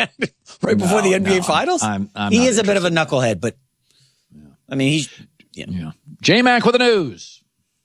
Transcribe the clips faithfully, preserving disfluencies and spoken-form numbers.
right before no, the N B A no, Finals? I'm, I'm he is interested. a bit of a knucklehead, but yeah. I mean, he's yeah. yeah. J-Mac with the news.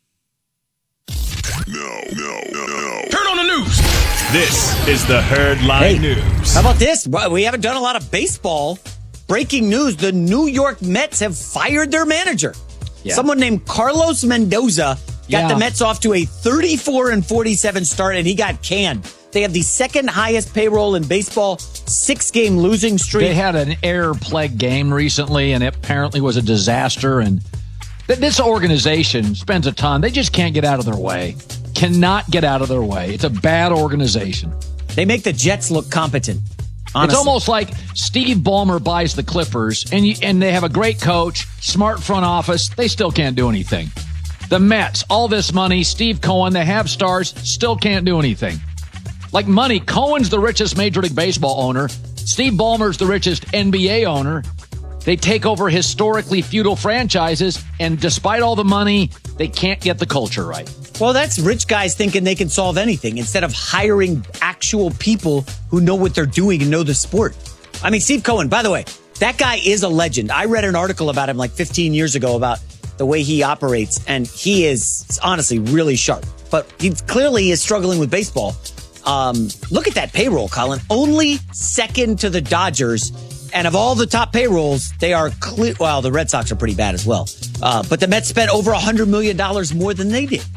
No, no, no, no. Turn on the news. This is the Herd Line hey, News. How about this? We haven't done a lot of baseball. Breaking news, the New York Mets have fired their manager. Yeah. Someone named Carlos Mendoza got yeah. the Mets off to a thirty-four and forty-seven start, and he got canned. They have the second highest payroll in baseball, six-game losing streak. They had an error-plagued game recently, and it apparently was a disaster. And th- this organization spends a ton. They just can't get out of their way. Cannot get out of their way. It's a bad organization. They make the Jets look competent. Honestly. It's almost like Steve Ballmer buys the Clippers, and you, and they have a great coach, smart front office. They still can't do anything. The Mets, all this money, Steve Cohen, they have stars, still can't do anything. Like money, Cohen's the richest Major League Baseball owner. Steve Ballmer's the richest N B A owner. They take over historically feudal franchises, and despite all the money, they can't get the culture right. Well, that's rich guys thinking they can solve anything instead of hiring actual people who know what they're doing and know the sport. I mean, Steve Cohen, by the way, that guy is a legend. I read an article about him like fifteen years ago about the way he operates, and he is honestly really sharp. But he clearly is struggling with baseball. Um, look at that payroll, Colin. Only second to the Dodgers. And of all the top payrolls, they are clear. Well, the Red Sox are pretty bad as well. Uh, but the Mets spent over one hundred million dollars more than they did.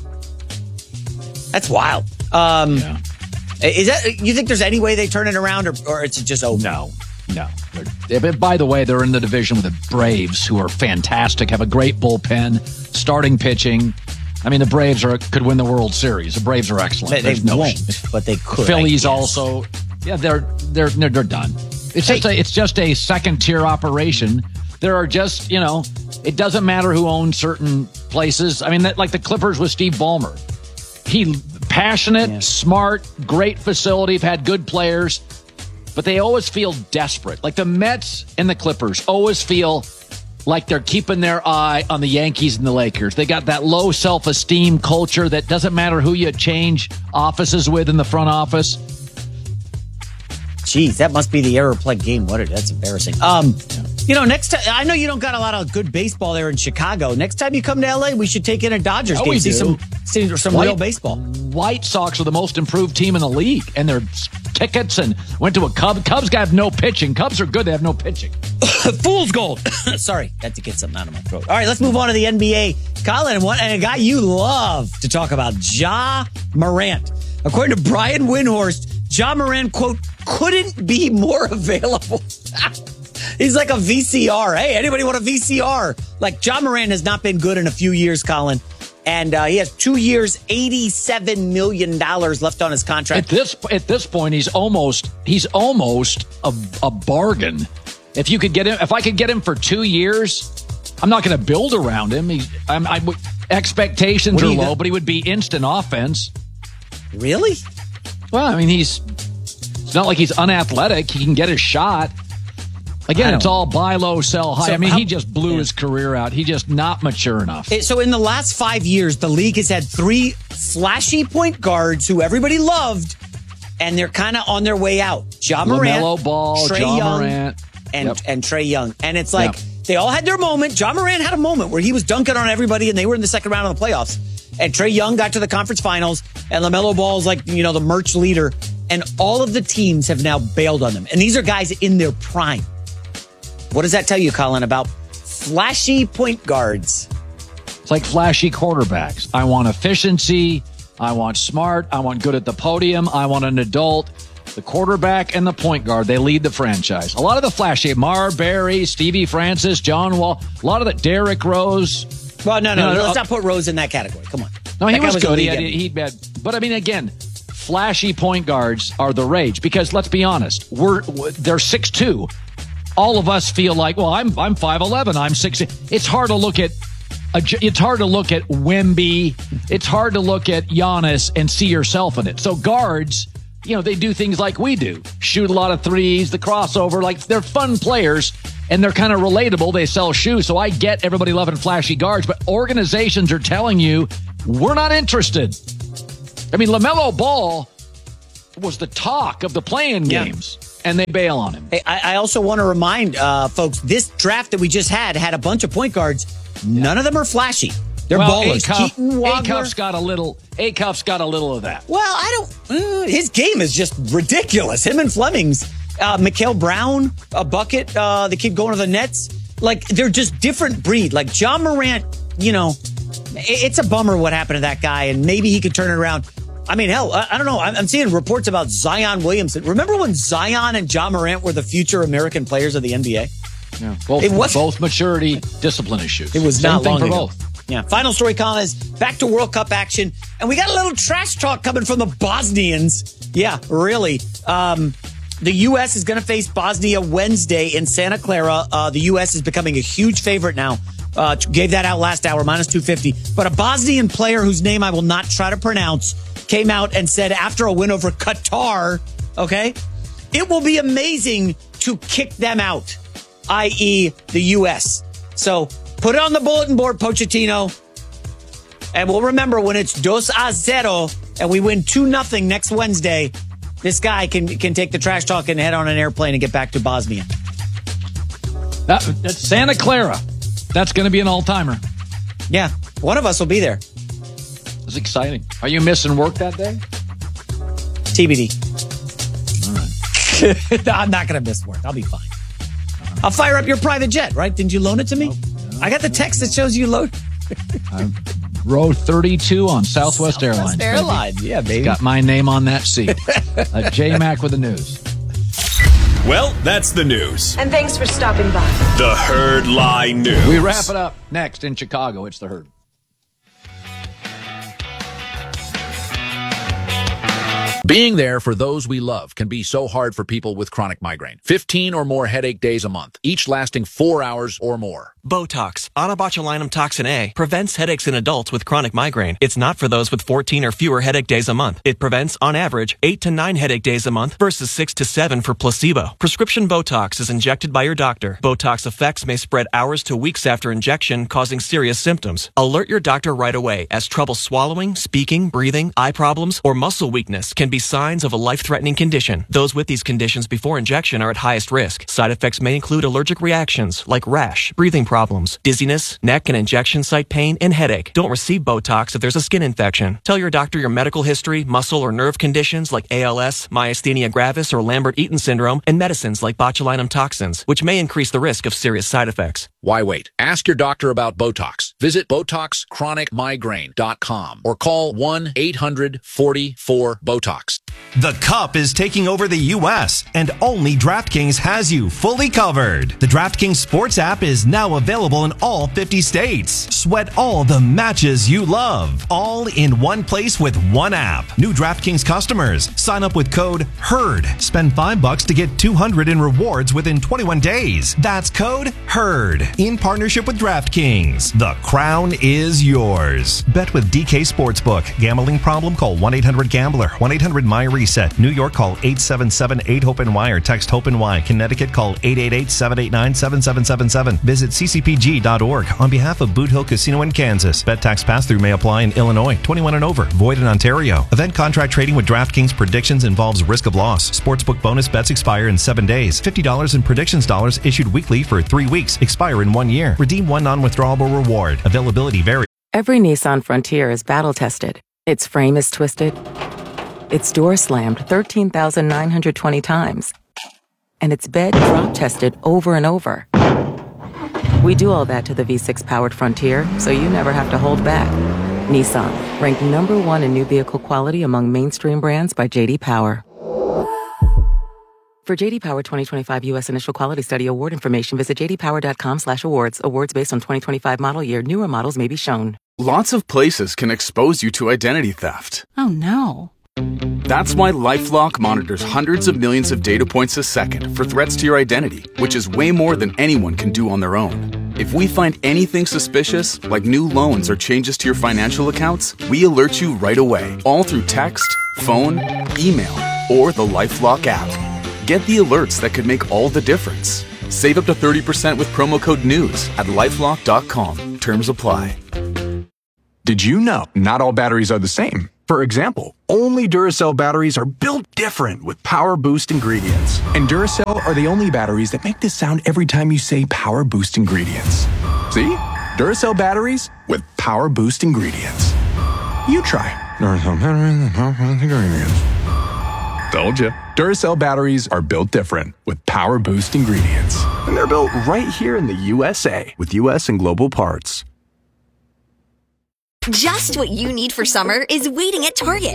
That's wild. Um, yeah. Is that, you think there's any way they turn it around, or, or it's just over? No, no. They're, by the way, they're in the division with the Braves, who are fantastic, have a great bullpen, starting pitching. I mean, the Braves are could win the World Series. The Braves are excellent. They, they no won't, sh- but they could. Phillies also. Yeah, they're they're they're, they're done. It's just a, it's just a second tier operation. There are just, you know, it doesn't matter who owns certain places. I mean, that, like the Clippers with Steve Ballmer. He passionate, yeah. smart, great facility, have had good players, but they always feel desperate. Like the Mets and the Clippers always feel like they're keeping their eye on the Yankees and the Lakers. They got that low self-esteem culture that doesn't matter who you change offices with in the front office. Jeez, that must be the error plague game. What? That's embarrassing. Um, you know, next time, I know you don't got a lot of good baseball there in Chicago. Next time you come to L A, we should take in a Dodgers oh, game. We see do. some, see some White, real baseball. White Sox are the most improved team in the league, and their tickets and went to a Cub. Cubs have no pitching. Cubs are good. They have no pitching. Fool's gold. Sorry, had to get something out of my throat. All right, let's move on to the N B A. Colin, what, and a guy you love to talk about, Ja Morant. According to Brian Windhorst, Ja Morant, quote, couldn't be more available. He's like a V C R. Hey, anybody want a V C R? Like, Ja Morant has not been good in a few years, Colin. And uh, he has two years, eighty-seven million dollars left on his contract. At this at this point, he's almost he's almost a, a bargain. If you could get him, if I could get him for two years, I'm not going to build around him. He's, I'm, I, expectations are low, but he would be instant offense. Really? Well, I mean, he's it's not like he's unathletic. He can get his shot. Again, it's all buy low, sell high. So I mean, how, he just blew yeah. his career out. He just not mature enough. So in the last five years, the league has had three flashy point guards who everybody loved, and they're kind of on their way out. Ja Morant, LaMelo Ball, Trae Ja Young, Morant. and, Yep. and Trae Young. And it's like yep. they all had their moment. Ja Morant had a moment where he was dunking on everybody, and they were in the second round of the playoffs. And Trae Young got to the conference finals, and LaMelo Ball is like, you know, the merch leader. And all of the teams have now bailed on them. And these are guys in their prime. What does that tell you, Colin, about flashy point guards? It's like flashy quarterbacks. I want efficiency. I want smart. I want good at the podium. I want an adult. The quarterback and the point guard, they lead the franchise. A lot of the flashy, Marbury, Stevie Francis, John Wall, a lot of the Derrick Rose. Well, no, no, you know, let's uh, not put Rose in that category. Come on. No, he that was, was good. He had, he had, but I mean, again, flashy point guards are the rage because let's be honest, we're they're six two. All of us feel like, well, I'm I'm five eleven, I'm six. It's hard to look at it's hard to look at Wemby. It's hard to look at Giannis and see yourself in it. So guards, you know, they do things like we do. Shoot a lot of threes, the crossover, like they're fun players and they're kind of relatable. They sell shoes. So I get everybody loving flashy guards, but organizations are telling you we're not interested. I mean, LaMelo Ball was the talk of the play-in yeah. games. and they bail on him. Hey, I, I also want to remind uh, folks, this draft that we just had had a bunch of point guards. None of them are flashy. They're well, ballers. Keaton Wagner. Acuff's got a little. Acuff's got a little of that. Well, I don't. Uh, his game is just ridiculous. Him and Fleming's. Uh, Mikael Brown, a bucket. Uh, they keep going to the Nets. Like they're just different breed. Like Ja Morant. You know, it, it's a bummer what happened to that guy, and maybe he could turn it around. I mean, hell, I, I don't know. I'm, I'm seeing reports about Zion Williamson. Remember when Zion and Ja Morant were the future American players of the N B A? Yeah, both, it was, both maturity, discipline issues. It was Same not thing long for ago. both. Yeah. Final story, Colin, is back to World Cup action. And we got a little trash talk coming from the Bosnians. Yeah, really. Um, the U S is going to face Bosnia Wednesday in Santa Clara. Uh, the U S is becoming a huge favorite now. Uh, gave that out last hour, minus two fifty. But a Bosnian player whose name I will not try to pronounce came out and said after a win over Qatar, okay, it will be amazing to kick them out, that is the U S. So put it on the bulletin board, Pochettino. And we'll remember when it's dos a zero and we win two nothing next Wednesday, this guy can can take the trash talk and head on an airplane and get back to Bosnia. That, that's Santa Clara. That's going to be an all-timer. Yeah, one of us will be there. It's exciting. Are you missing work that day? T B D. All right. No, I'm not going to miss work. I'll be fine. Right. I'll fire up your private jet, right? Didn't you loan it to me? No, no, I got the text no, that shows you load. I row thirty-two on Southwest, Southwest Airlines. Airlines, yeah, baby. It's got my name on that seat. uh, J-Mac with the news. Well, that's the news. And thanks for stopping by. The Herd Lie News. We wrap it up next in Chicago. It's the Herd. Being there for those we love can be so hard for people with chronic migraine. fifteen or more headache days a month, each lasting four hours or more. Botox, onabotulinum toxin A, prevents headaches in adults with chronic migraine. It's not for those with fourteen or fewer headache days a month. It prevents, on average, eight to nine headache days a month versus six to seven for placebo. Prescription Botox is injected by your doctor. Botox effects may spread hours to weeks after injection, causing serious symptoms. Alert your doctor right away, as trouble swallowing, speaking, breathing, eye problems, or muscle weakness can be signs of a life-threatening condition. Those with these conditions before injection are at highest risk. Side effects may include allergic reactions like rash, breathing problems, dizziness, neck and injection site pain, and headache. Don't receive Botox if there's a skin infection. Tell your doctor your medical history, muscle or nerve conditions like A L S, myasthenia gravis, or Lambert-Eaton syndrome, and medicines like botulinum toxins, which may increase the risk of serious side effects. Why wait? Ask your doctor about Botox. Visit Botox Chronic Migraine dot com or call one eight hundred forty-four BOTOX. The Cup is taking over the U S, and only DraftKings has you fully covered. The DraftKings Sports app is now available in all fifty states. Sweat all the matches you love, all in one place with one app. New DraftKings customers, sign up with code HERD. Spend five bucks to get two hundred in rewards within twenty-one days. That's code HERD. In partnership with DraftKings. The crown is yours. Bet with D K Sportsbook. Gambling problem? Call one eight hundred gambler. one eight hundred my reset. New York, call eight seven seven eight hope N Y or text HOPE-NY. Connecticut, call eight eight eight seven eight nine seven seven seven seven. Visit c c p g dot org on behalf of Boot Hill Casino in Kansas. Bet tax pass-through may apply in Illinois. twenty-one and over. Void in Ontario. Event contract trading with DraftKings predictions involves risk of loss. Sportsbook bonus bets expire in seven days. fifty dollars in predictions dollars issued weekly for three weeks. Expire in one year. Redeem one non-withdrawable reward. Availability varies. Every Nissan Frontier is battle-tested. Its frame is twisted. Its door slammed thirteen thousand nine hundred twenty times. And its bed drop-tested over and over. We do all that to the V six powered Frontier, so you never have to hold back. Nissan, ranked number one in new vehicle quality among mainstream brands by J D Power. For J D Power twenty twenty-five U S Initial Quality Study Award information, visit j d power dot com slash awards. Awards based on twenty twenty-five model year. Newer models may be shown. Lots of places can expose you to identity theft. Oh, no. That's why LifeLock monitors hundreds of millions of data points a second for threats to your identity, which is way more than anyone can do on their own. If we find anything suspicious, like new loans or changes to your financial accounts, we alert you right away, all through text, phone, email, or the LifeLock app. Get the alerts that could make all the difference. Save up to thirty percent with promo code NEWS at lifelock dot com. Terms apply. Did you know not all batteries are the same? For example, only Duracell batteries are built different with Power Boost ingredients. And Duracell are the only batteries that make this sound every time you say Power Boost ingredients. See? Duracell batteries with Power Boost ingredients. You try. Duracell batteries with Power Boost ingredients. Told ya. Duracell batteries are built different with Power Boost ingredients. And they're built right here in the U S A with U S and global parts. Just what you need for summer is waiting at Target.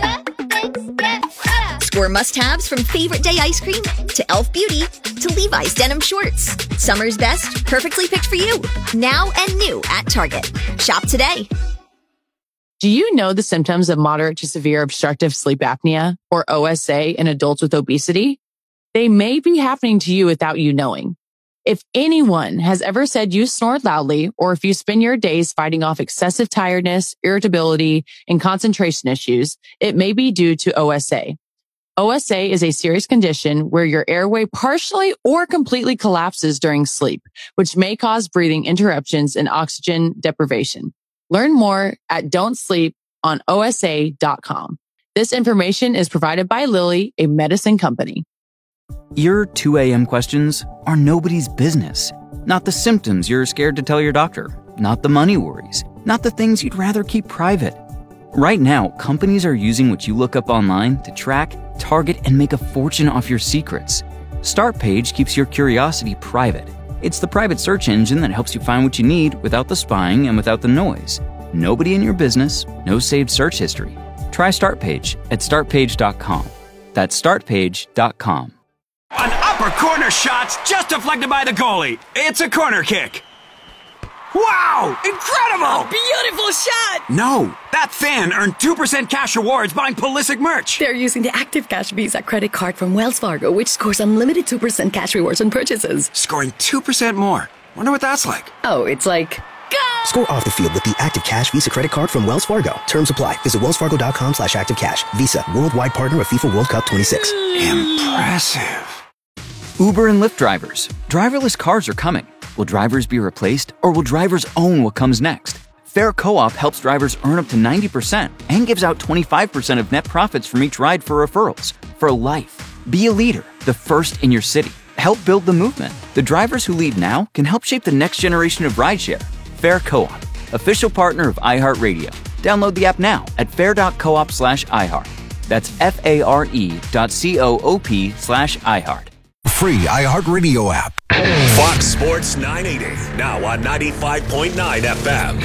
Score must-haves from Favorite Day ice cream to e l f Beauty to Levi's denim shorts. Summer's best, perfectly picked for you. Now and new at Target. Shop today. Do you know the symptoms of moderate to severe obstructive sleep apnea, or O S A, in adults with obesity? They may be happening to you without you knowing. If anyone has ever said you snore loudly, or if you spend your days fighting off excessive tiredness, irritability, and concentration issues, it may be due to O S A. O S A is a serious condition where your airway partially or completely collapses during sleep, which may cause breathing interruptions and oxygen deprivation. Learn more at don't sleep on O S A dot com. This information is provided by Lilly, a medicine company. Your two a.m. questions are nobody's business. Not the symptoms you're scared to tell your doctor. Not the money worries. Not the things you'd rather keep private. Right now, companies are using what you look up online to track, target, and make a fortune off your secrets. Startpage keeps your curiosity private. It's the private search engine that helps you find what you need without the spying and without the noise. Nobody in your business, no saved search history. Try Startpage at start page dot com. That's start page dot com. An upper corner shot's just deflected by the goalie. It's a corner kick. Wow! Incredible! A beautiful shot! No, that fan earned two percent cash rewards buying Pulisic merch. They're using the Active Cash Visa credit card from Wells Fargo, which scores unlimited two percent cash rewards on purchases. Scoring two percent more. Wonder what that's like. Oh, it's like... Go! Score off the field with the Active Cash Visa credit card from Wells Fargo. Terms apply. Visit wellsfargo.com slash activecash. Visa. Worldwide partner of FIFA World Cup twenty-six. Impressive. Uber and Lyft drivers. Driverless cars are coming. Will drivers be replaced, or will drivers own what comes next? Fair Co-op helps drivers earn up to ninety percent and gives out twenty-five percent of net profits from each ride for referrals. For life. Be a leader, the first in your city. Help build the movement. The drivers who lead now can help shape the next generation of rideshare. Fair Co-op, official partner of iHeartRadio. Download the app now at fair.coop slash iHeart. That's F-A-R-E dot C-O-O-P slash iHeart. Free iHeartRadio app. Fox Sports nine eighty, now on ninety-five point nine F M.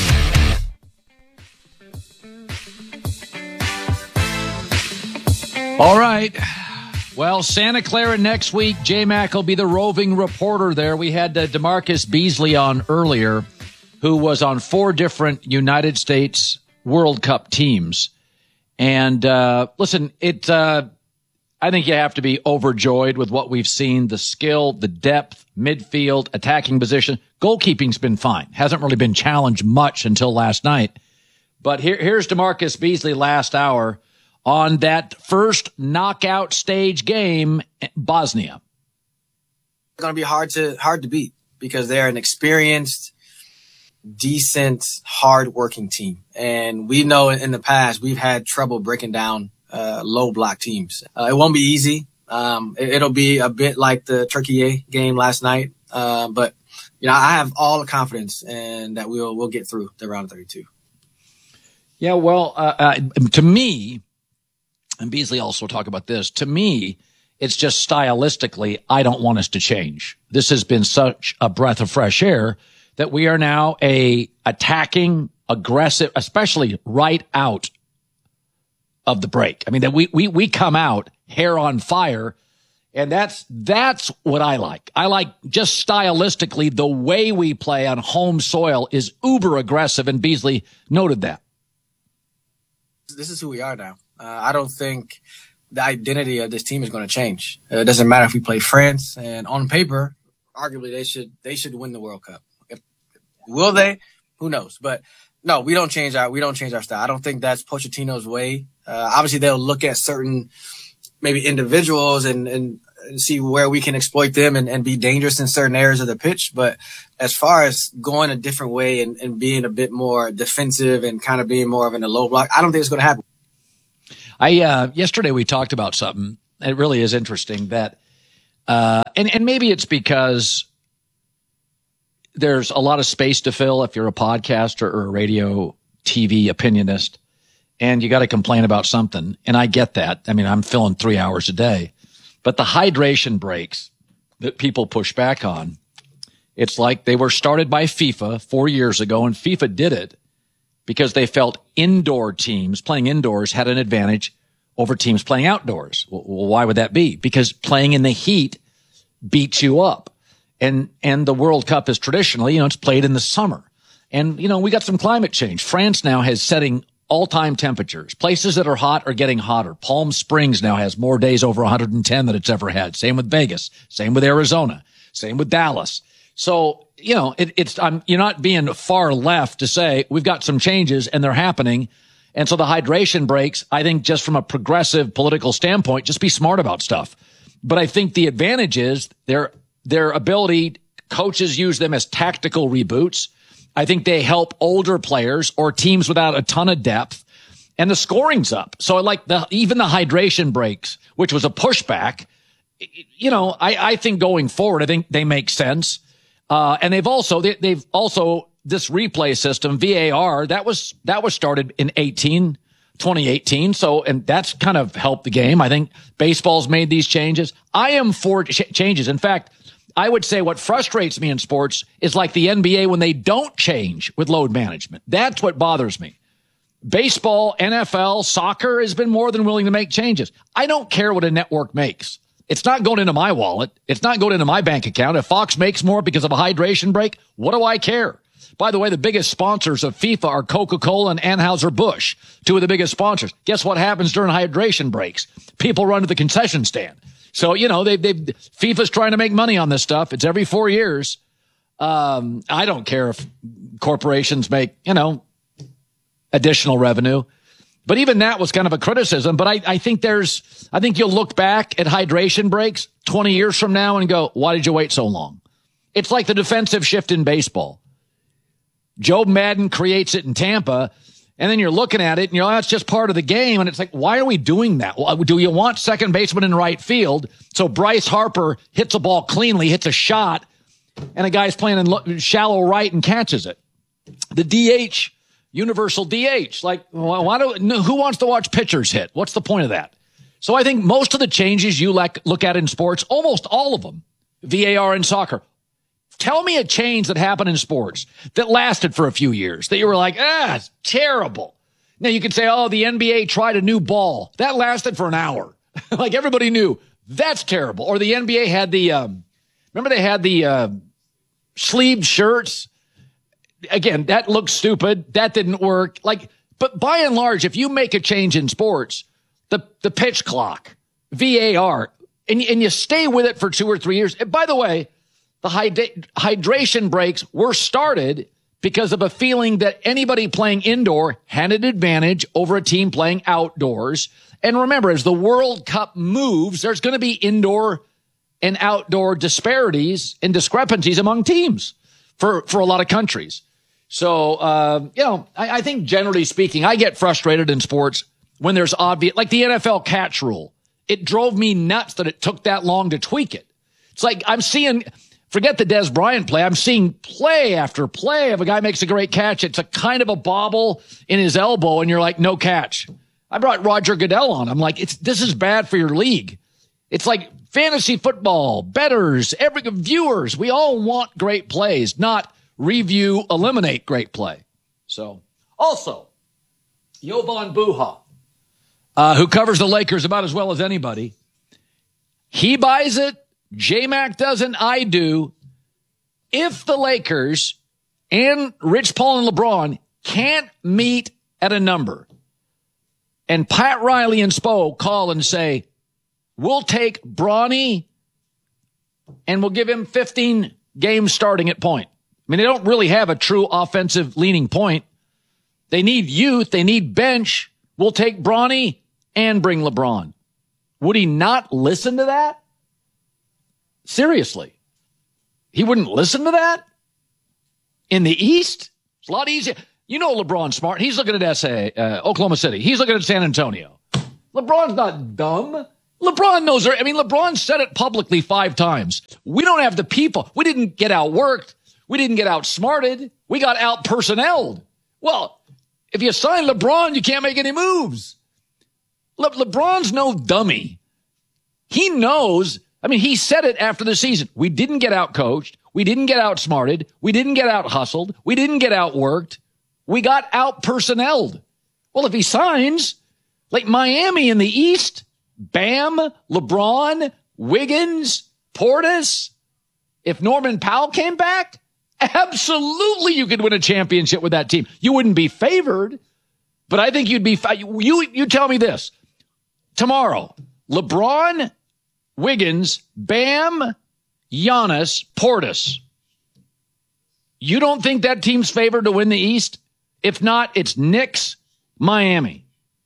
All right. Well, Santa Clara next week. J-Mac will be the roving reporter there. We had uh, DeMarcus Beasley on earlier, who was on four different United States World Cup teams. And uh, listen, it... Uh, I think you have to be overjoyed with what we've seen, the skill, the depth, midfield, attacking position. Goalkeeping's been fine. Hasn't really been challenged much until last night. But here, here's DeMarcus Beasley last hour on that first knockout stage game, Bosnia. It's going to be hard to hard to beat because they're an experienced, decent, hard-working team. And we know in the past we've had trouble breaking down Uh, low block teams. Uh, it won't be easy. Um, it, it'll be a bit like the Turkey game last night. Uh, but, you know, I have all the confidence and that we'll, we'll get through the round of thirty-two. Yeah, well, uh, uh, to me, and Beasley also talk about this, to me, it's just stylistically, I don't want us to change. This has been such a breath of fresh air that we are now a attacking, aggressive, especially right out of the break. I mean, that we, we, we come out hair on fire, and that's, that's what I like. I like just stylistically the way we play on home soil is uber aggressive, and Beasley noted that. This is who we are now. Uh, I don't think the identity of this team is going to change. Uh, it doesn't matter if we play France, and on paper, arguably they should, they should win the World Cup. If, will they? Who knows? But no, we don't change our, we don't change our style. I don't think that's Pochettino's way. Uh, obviously, they'll look at certain maybe individuals and, and, and see where we can exploit them and, and be dangerous in certain areas of the pitch. But as far as going a different way and, and being a bit more defensive and kind of being more of in a low block, I don't think it's going to happen. I uh, yesterday we talked about something. It really is interesting that, uh, and and maybe it's because there's a lot of space to fill if you're a podcaster or a radio, T V opinionist, and you got to complain about something. And I get that. I mean, I'm filling three hours a day, but the hydration breaks that people push back on, it's like they were started by FIFA four years ago, and FIFA did it because they felt indoor teams playing indoors had an advantage over teams playing outdoors. Well, why would that be? Because playing in the heat beats you up. And, and the World Cup is traditionally, you know, it's played in the summer. And, you know, we got some climate change. France now has setting all-time temperatures. Places that are hot are getting hotter. Palm Springs now has more days over one hundred ten than it's ever had. Same with Vegas. Same with Arizona. Same with Dallas. So, you know, it, it's, I'm, you're not being far left to say we've got some changes and they're happening. And so the hydration breaks, I think just from a progressive political standpoint, just be smart about stuff. But I think the advantage is their, their ability, coaches use them as tactical reboots. I think they help older players or teams without a ton of depth, and the scoring's up. So like the, even the hydration breaks, which was a pushback, you know, I, I think going forward, I think they make sense. Uh, and they've also, they, they've also, this replay system, V A R, that was, that was started in eighteen, twenty eighteen. So, and that's kind of helped the game. I think baseball's made these changes. I am for ch- changes. In fact, I would say what frustrates me in sports is like the N B A when they don't change with load management. That's what bothers me. Baseball, N F L, soccer has been more than willing to make changes. I don't care what a network makes. It's not going into my wallet. It's not going into my bank account. If Fox makes more because of a hydration break, what do I care? By the way, the biggest sponsors of FIFA are Coca-Cola and Anheuser-Busch, two of the biggest sponsors. Guess what happens during hydration breaks? People run to the concession stand. So, you know, they, they, FIFA's trying to make money on this stuff. It's every four years. Um, I don't care if corporations make, you know, additional revenue. But even that was kind of a criticism. But I, I think there's, I think you'll look back at hydration breaks twenty years from now and go, why did you wait so long? It's like the defensive shift in baseball. Joe Madden creates it in Tampa. And then you're looking at it and you're like, that's just part of the game. And it's like, why are we doing that? Well, do you want second baseman in right field? So Bryce Harper hits a ball cleanly, hits a shot, and a guy's playing in shallow right and catches it. The D H, universal D H. Like, why do, who wants to watch pitchers hit? What's the point of that? So I think most of the changes you like, look at in sports, almost all of them, V A R in soccer. Tell me a change that happened in sports that lasted for a few years that you were like, ah, it's terrible. Now you could say, oh, the N B A tried a new ball. That lasted for an hour. Like everybody knew that's terrible. Or the N B A had the, um, remember they had the, uh, sleeved shirts. Again, that looked stupid. That didn't work. Like, but by and large, if you make a change in sports, the, the pitch clock, V A R, and, and you stay with it for two or three years. And by the way, the hyd- hydration breaks were started because of a feeling that anybody playing indoor had an advantage over a team playing outdoors. And remember, as the World Cup moves, there's going to be indoor and outdoor disparities and discrepancies among teams for, for a lot of countries. So, uh, you know, I, I think generally speaking, I get frustrated in sports when there's obvious, like the N F L catch rule. It drove me nuts that it took that long to tweak it. It's like I'm seeing... Forget the Des Bryant play. I'm seeing play after play of a guy makes a great catch. It's a kind of a bobble in his elbow, and you're like, no catch. I brought Roger Goodell on. I'm like, it's this is bad for your league. It's like fantasy football, bettors, every viewers. We all want great plays, not review, eliminate great play. So, also, Jovan Buha, uh, who covers the Lakers about as well as anybody, he buys it. J-Mac doesn't, I do. If the Lakers and Rich Paul and LeBron can't meet at a number, and Pat Riley and Spo call and say, we'll take Bronny and we'll give him fifteen games starting at point. I mean, they don't really have a true offensive leaning point. They need youth. They need bench. We'll take Bronny and bring LeBron. Would he not listen to that? Seriously, he wouldn't listen to that? In the East, it's a lot easier. You know LeBron's smart. He's looking at S A, uh, Oklahoma City. He's looking at San Antonio. LeBron's not dumb. LeBron knows. I mean, LeBron said it publicly five times. We don't have the people. We didn't get outworked. We didn't get outsmarted. We got out-personneled. Well, if you sign LeBron, you can't make any moves. Le- LeBron's no dummy. He knows. I mean, he said it after the season. We didn't get out-coached. We didn't get outsmarted. We didn't get out-hustled. We didn't get outworked. We got out-personneled. Well, if he signs, like Miami in the East, Bam, LeBron, Wiggins, Portis, if Norman Powell came back, absolutely you could win a championship with that team. You wouldn't be favored, but I think you'd be, you, you tell me this. Tomorrow, LeBron, Wiggins, Bam, Giannis, Portis. You don't think that team's favored to win the East? If not, it's Knicks, Miami.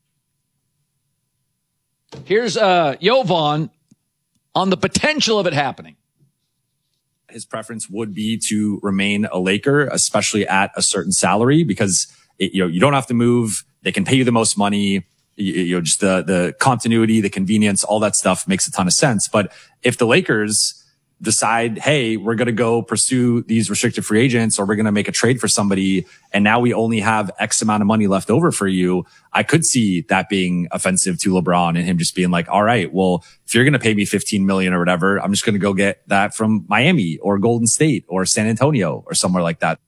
Here's uh, Jovan on the potential of it happening. His preference would be to remain a Laker, especially at a certain salary, because it, you know, you don't have to move. They can pay you the most money. You, you know, just the, the continuity, the convenience, all that stuff makes a ton of sense. But if the Lakers decide, hey, we're going to go pursue these restricted free agents, or we're going to make a trade for somebody, and now we only have X amount of money left over for you, I could see that being offensive to LeBron and him just being like, all right, well, if you're going to pay me fifteen million or whatever, I'm just going to go get that from Miami or Golden State or San Antonio or somewhere like that.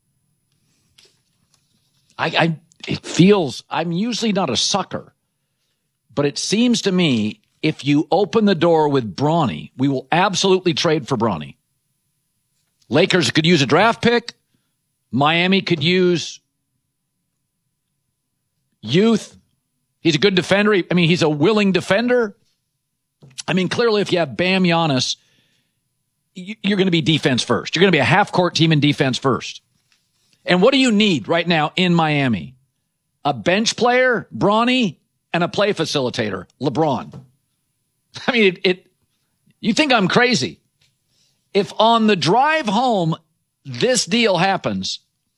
I, I it feels, I'm usually not a sucker, but it seems to me if you open the door with Bronny, we will absolutely trade for Bronny. Lakers could use a draft pick. Miami could use youth. He's a good defender. I mean, he's a willing defender. I mean, clearly, if you have Bam, Giannis, you're going to be defense first. You're going to be a half-court team in defense first. And what do you need right now in Miami? A bench player, Bronny, and a play facilitator, LeBron. I mean, it, it, you think I'm crazy. If on the drive home, this deal happens,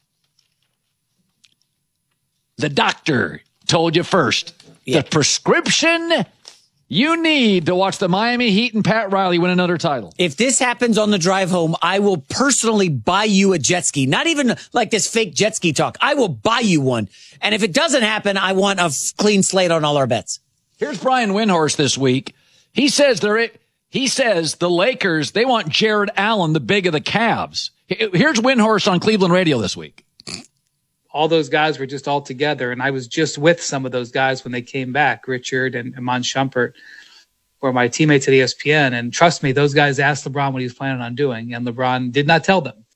the doctor told you first, yeah. The prescription you need to watch the Miami Heat and Pat Riley win another title. If this happens on the drive home, I will personally buy you a jet ski. Not even like this fake jet ski talk. I will buy you one. And if it doesn't happen, I want a f- clean slate on all our bets. Here's Brian Windhorst this week. He says they're, he says the Lakers, they want Jared Allen, the big of the Cavs. Here's Windhorst on Cleveland radio this week. All those guys were just all together, and I was just with some of those guys when they came back. Richard and Iman Shumpert were my teammates at E S P N, and trust me, those guys asked LeBron what he was planning on doing, and LeBron did not tell them.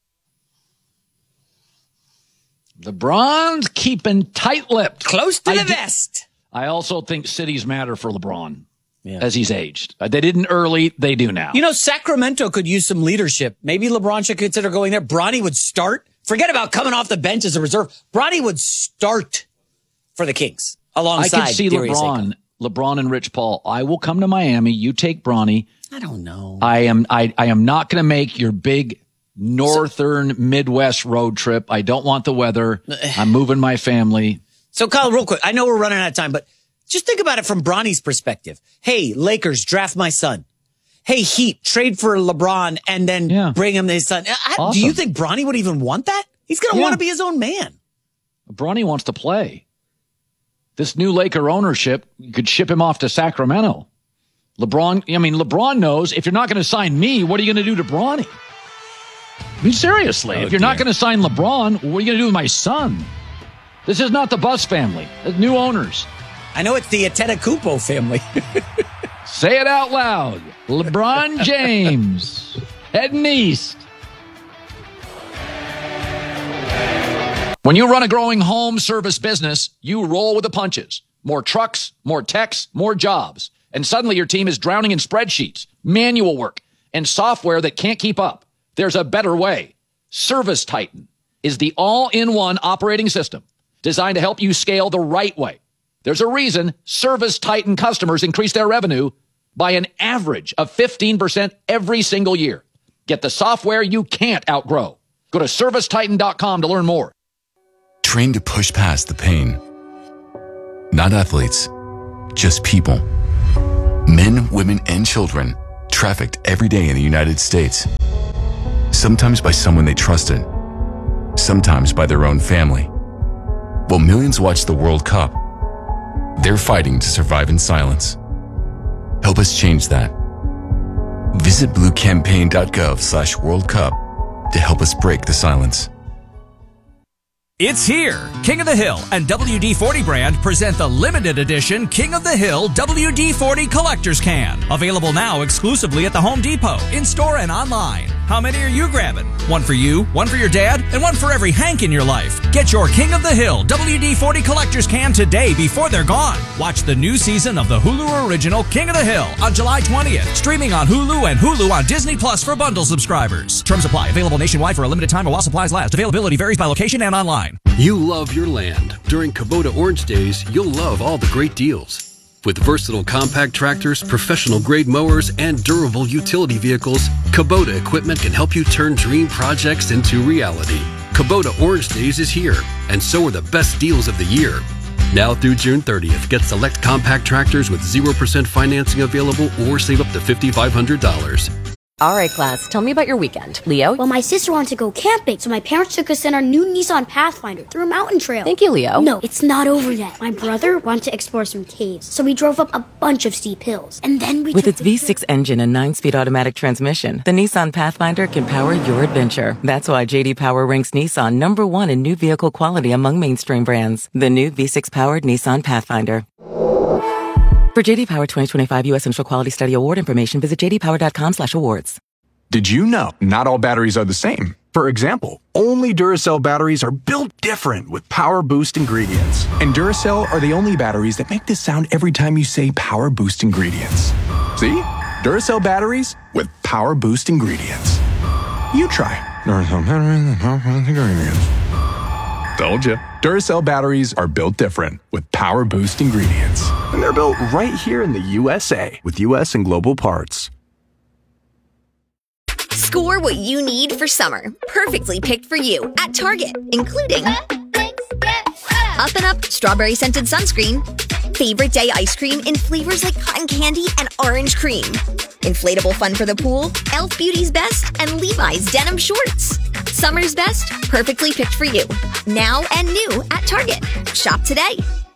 LeBron's keeping tight-lipped. Close to I the do, vest. I also think cities matter for LeBron. Yeah. As he's aged. They didn't early, they do now. You know, Sacramento could use some leadership. Maybe LeBron should consider going there. Bronny would start. Forget about coming off the bench as a reserve. Bronny would start for the Kings alongside. I can see LeBron, LeBron and Rich Paul. I will come to Miami. You take Bronny. I don't know. I am, I, I am not going to make your big northern so, Midwest road trip. I don't want the weather. I'm moving my family. So Kyle, real quick, I know we're running out of time, but just think about it from Bronny's perspective. Hey, Lakers, draft my son. Hey, Heat, trade for LeBron and then yeah. bring him his son. I, awesome. Do you think Bronny would even want that? He's going to yeah. want to be his own man. Bronny wants to play. This new Laker ownership could ship him off to Sacramento. LeBron, I mean, LeBron knows if you're not going to sign me, what are you going to do to Bronny? I mean, seriously, oh, if you're dear. not going to sign LeBron, what are you going to do with my son? This is not the Buss family. It's new owners. I know it's the Antetokounmpo family. Say it out loud. LeBron James heading east. When you run a growing home service business, you roll with the punches. More trucks, more techs, more jobs. And suddenly your team is drowning in spreadsheets, manual work, and software that can't keep up. There's a better way. Service Titan is the all-in-one operating system designed to help you scale the right way. There's a reason Service Titan customers increase their revenue by an average of fifteen percent every single year. Get the software you can't outgrow. Go to service titan dot com to learn more. Train to push past the pain. Not athletes, just people. Men, women, and children trafficked every day in the United States. Sometimes by someone they trusted, sometimes by their own family. While millions watch the World Cup, they're fighting to survive in silence. Help us change that. Visit bluecampaign.gov slash World Cup to help us break the silence. It's here! King of the Hill and W D forty brand present the limited edition King of the Hill W D forty Collector's Can. Available now exclusively at the Home Depot, in-store and online. How many are you grabbing? One for you, one for your dad, and one for every Hank in your life. Get your King of the Hill W D forty Collector's Can today before they're gone. Watch the new season of the Hulu original King of the Hill on July twentieth. Streaming on Hulu and Hulu on Disney Plus for bundle subscribers. Terms apply. Available nationwide for a limited time while supplies last. Availability varies by location and online. You love your land. During Kubota Orange Days, you'll love all the great deals. With versatile compact tractors, professional-grade mowers, and durable utility vehicles, Kubota equipment can help you turn dream projects into reality. Kubota Orange Days is here, and so are the best deals of the year. Now through June thirtieth, get select compact tractors with zero percent financing available or save up to five thousand five hundred dollars. All right, class, tell me about your weekend. Leo? Well, my sister wanted to go camping, so my parents took us in our new Nissan Pathfinder through a mountain trail. Thank you, Leo. No, it's not over yet. My brother wanted to explore some caves, so we drove up a bunch of steep hills. And then we With took its V six engine and nine-speed automatic transmission, the Nissan Pathfinder can power your adventure. That's why J D Power ranks Nissan number one in new vehicle quality among mainstream brands. The new V six-powered Nissan Pathfinder. For J D Power twenty twenty-five U S Central Quality Study Award information, visit j d power dot com slash awards. Did you know not all batteries are the same? For example, only Duracell batteries are built different with Power Boost ingredients. And Duracell are the only batteries that make this sound every time you say Power Boost ingredients. See? Duracell batteries with Power Boost ingredients. You try. Duracell batteries with Power Boost ingredients. Told you. Duracell batteries are built different with Power Boost ingredients. And they're built right here in the U S A with U S and global parts. Score what you need for summer. Perfectly picked for you at Target, including Up and Up Strawberry Scented Sunscreen, Favorite Day Ice Cream in flavors like cotton candy and orange cream, Inflatable Fun for the Pool, e l f Beauty's Best, and Levi's Denim Shorts. Summer's best, perfectly picked for you. Now and new at Target. Shop today.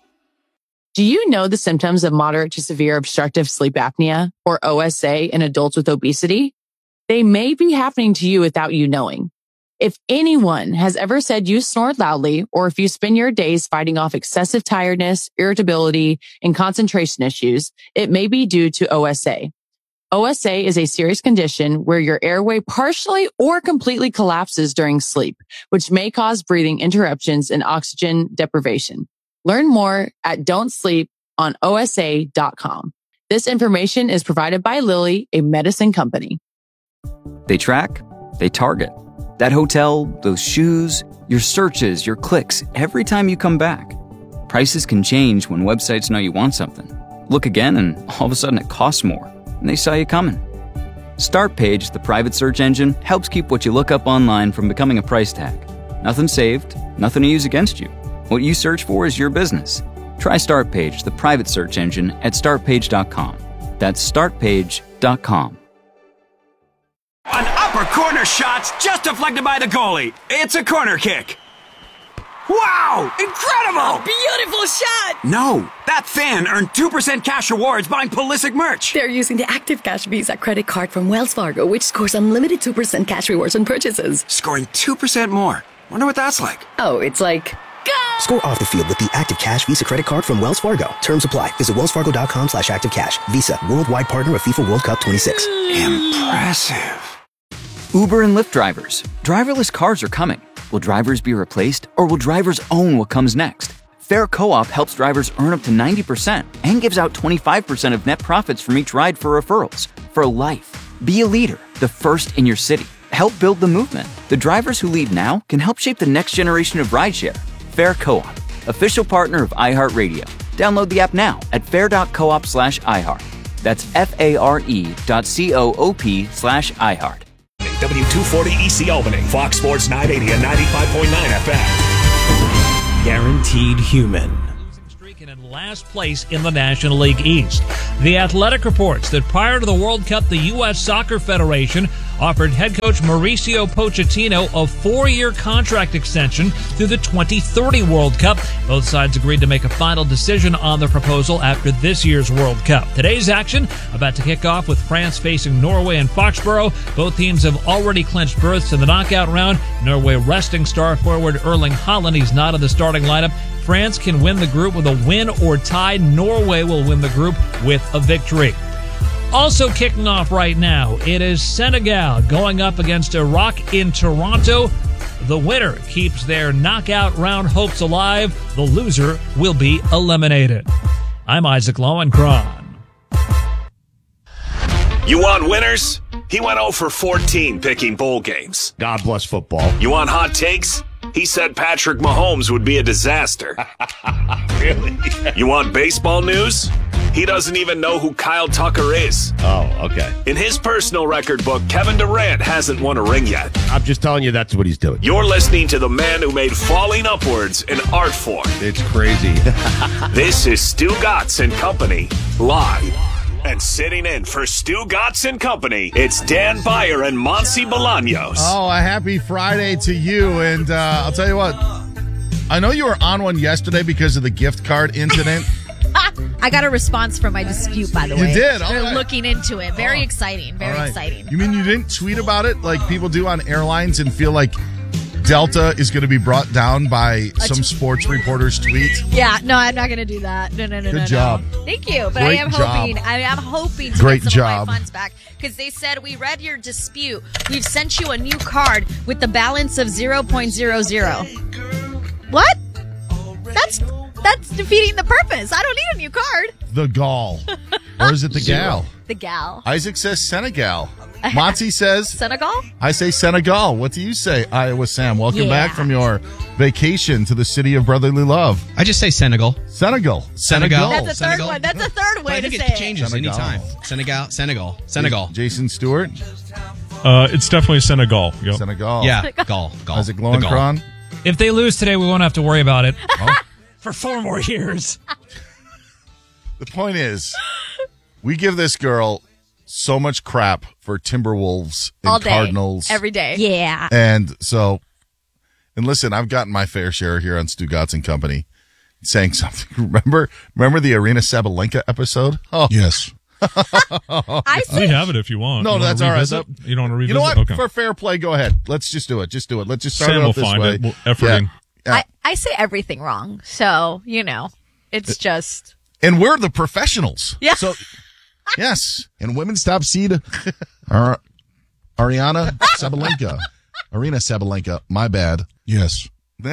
Do you know the symptoms of moderate to severe obstructive sleep apnea, or O S A, in adults with obesity? They may be happening to you without you knowing. If anyone has ever said you snored loudly, or if you spend your days fighting off excessive tiredness, irritability, and concentration issues, it may be due to O S A. O S A is a serious condition where your airway partially or completely collapses during sleep, which may cause breathing interruptions and oxygen deprivation. Learn more at don't sleep on O S A dot com. This information is provided by Lilly, a medicine company. They track, they target. That hotel, those shoes, your searches, your clicks, every time you come back. Prices can change when websites know you want something. Look again and all of a sudden it costs more, and they saw you coming. Startpage, the private search engine, helps keep what you look up online from becoming a price tag. Nothing saved, nothing to use against you. What you search for is your business. Try Startpage, the private search engine, at startpage dot com. That's startpage dot com. An upper corner shot's just deflected by the goalie. It's a corner kick. Wow! Incredible! A beautiful shot! No, that fan earned two percent cash rewards buying Pulisic merch. They're using the Active Cash Visa credit card from Wells Fargo, which scores unlimited two percent cash rewards on purchases. Scoring two percent more. Wonder what that's like. Oh, it's like... Score off the field with the Active Cash Visa credit card from Wells Fargo. Terms apply. Visit wells fargo dot com slash active cash. Visa, worldwide partner of FIFA World Cup twenty-six. Impressive. Uber and Lyft drivers. Driverless cars are coming. Will drivers be replaced, or will drivers own what comes next? Fair Co-op helps drivers earn up to ninety percent and gives out twenty-five percent of net profits from each ride for referrals. For life. Be a leader, the first in your city. Help build the movement. The drivers who lead now can help shape the next generation of rideshare. Fair Co-op, official partner of iHeartRadio. Download the app now at fair dot coop slash iHeart. That's F-A-R-E dot C-O-O-P slash iHeart. W two forty E C Albany, Fox Sports nine eighty and ninety-five point nine F M. Guaranteed human. last place in the National League East. The Athletic reports that prior to the World Cup, the U S Soccer Federation offered head coach Mauricio Pochettino a four-year contract extension through the twenty thirty World Cup. Both sides agreed to make a final decision on the proposal after this year's World Cup. Today's action about to kick off with France facing Norway in Foxborough. Both teams have already clinched berths in the knockout round. Norway resting star forward Erling Haaland. He's not in the starting lineup. France can win the group with a win or tie. Norway will win the group with a victory. Also kicking off right now, it is Senegal going up against Iraq in Toronto. The winner keeps their knockout round hopes alive. The loser will be eliminated. I'm Isaac Lowenkron. You want winners? He went oh for fourteen picking bowl games. God bless football. You want hot takes? He said Patrick Mahomes would be a disaster. Really? You want baseball news? He doesn't even know who Kyle Tucker is. Oh, okay. In his personal record book, Kevin Durant hasn't won a ring yet. I'm just telling you that's what he's doing. You're listening to the man who made falling upwards an art form. It's crazy. This is Stu Gatz and Company, live. And sitting in for Stu Gatz and Company, it's Dan Byer and Monty Bolaños. Oh, a happy Friday to you. And uh, I'll tell you what, I know you were on one yesterday because of the gift card incident. I got a response from my dispute, by the way. You did? They're All right. looking into it. Very Oh. exciting. Very All right. exciting. You mean you didn't tweet about it like people do on airlines and feel like Delta is going to be brought down by some t- sports reporter's tweet? Yeah, no, I'm not going to do that. No, no, no, Good no, job. no. Thank you, but Great I am job. hoping. I am hoping to Great get some job. of my funds back because they said we read your dispute. We've sent you a new card with the balance of zero point zero zero. What? That's that's defeating the purpose. I don't need a new card. The gall. Or is it the gal? The gal. Isaac says Senegal. Monty says Senegal. I say Senegal. What do you say, Iowa Sam? Welcome Yeah. back from your vacation to the city of brotherly love. I just say Senegal. Senegal. Senegal. That's a third Senegal. one. That's a third way I to think say it it. changes Senegal. anytime. Senegal. Senegal. Senegal. Jason Stewart. Uh, it's definitely Senegal. Yep. Senegal. Yeah. Gall. Gall. Isaac The gall. Lowenkron. If they lose today, we won't have to worry about it Oh. for four more years. The point is, we give this girl so much crap for Timberwolves and All day. Cardinals. Every day. Yeah. And so, and listen, I've gotten my fair share here on Stu Gatz and Company saying something. Remember, remember the Arena Sabalenka episode? Oh, yes. I We have it if you want. No, You wanna that's all right. revisit? You don't want to revisit? You know what? Okay. For fair play, go ahead. Let's just do it. Just do it. Let's just start Sam it will off this find way. it. We'll efforting. Yeah. I, I say everything wrong. So, you know, it's just. And we're the professionals. Yeah. So, yes. And women's top seed, Ar- Ariana Sabalenka. Arena Sabalenka. My bad. Yes.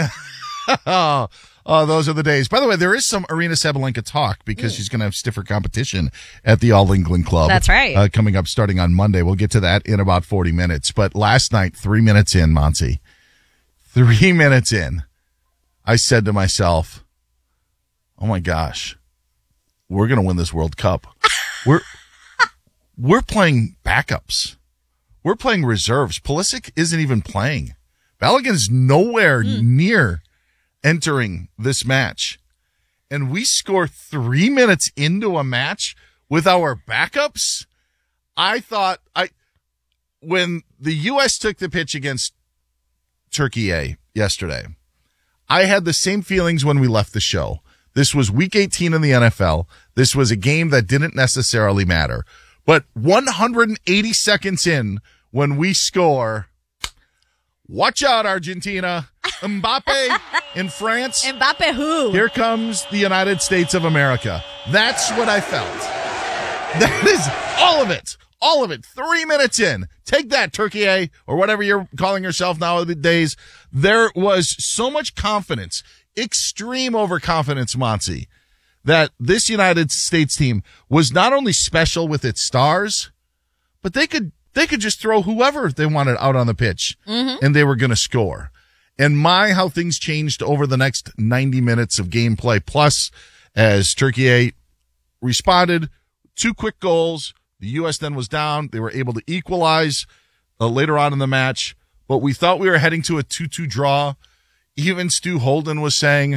oh, oh, those are the days. By the way, there is some Arena Sabalenka talk because she's going to have stiffer competition at the All England Club. That's right. Uh, coming up starting on Monday. We'll get to that in about forty minutes. But last night, three minutes in, Monty, three minutes in, I said to myself, oh my gosh, we're going to win this World Cup. We're, we're playing backups. We're playing reserves. Pulisic isn't even playing. Balogun's nowhere Mm. near entering this match. And we score three minutes into a match with our backups. I thought I, when the U S took the pitch against Turkey A yesterday, I had the same feelings when we left the show. This was week eighteen in the N F L. This was a game that didn't necessarily matter. But one hundred eighty seconds in, when we score, watch out, Argentina. Mbappe in France. Mbappe who? Here comes the United States of America. That's what I felt. That is all of it. All of it. Three minutes in. Take that, Turkey A, or whatever you're calling yourself nowadays. There was so much confidence, extreme overconfidence, Monty, that this United States team was not only special with its stars, but they could they could just throw whoever they wanted out on the pitch, Mhm. and they were going to score. And my, how things changed over the next ninety minutes of gameplay. Plus, as Turkey A responded, two quick goals. The U S then was down. They were able to equalize uh, later on in the match. But we thought we were heading to a two two draw. Even Stu Holden was saying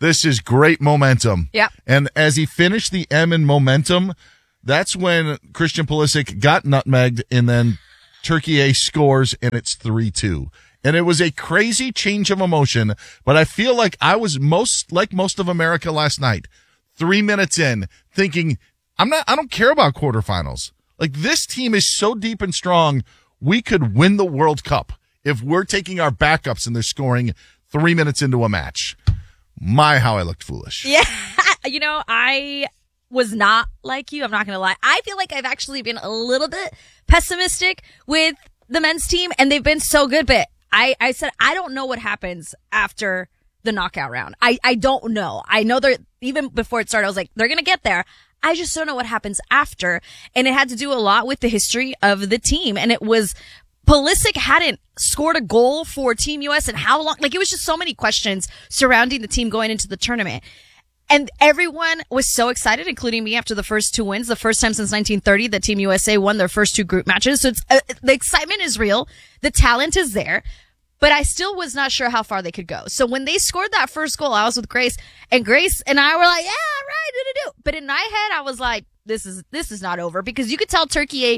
this is great momentum. Yep. And as he finished the M in momentum, that's when Christian Pulisic got nutmegged, and then Turkey scores, and it's three two. And it was a crazy change of emotion, but I feel like I was most like most of America last night, three minutes in, thinking, I'm not, I don't care about quarterfinals. Like, this team is so deep and strong, we could win the World Cup if we're taking our backups and they're scoring three minutes into a match. My, how I looked foolish. Yeah. You know, I was not like you. I'm not going to lie. I feel like I've actually been a little bit pessimistic with the men's team, and they've been so good, but I, I said, I don't know what happens after the knockout round. I, I don't know. I know they're, even before it started, I was like, they're going to get there. I just don't know what happens after. And it had to do a lot with the history of the team. And it was, Pulisic hadn't scored a goal for Team U S in how long? Like, it was just so many questions surrounding the team going into the tournament. And everyone was so excited, including me, after the first two wins, the first time since nineteen thirty that Team U S A won their first two group matches. So it's, uh, the excitement is real. The talent is there. But I still was not sure how far they could go. So when they scored that first goal, I was with Grace, and Grace and I were like, yeah, right, do-do-do. But in my head, I was like, this is, this is not over, because you could tell Turkey,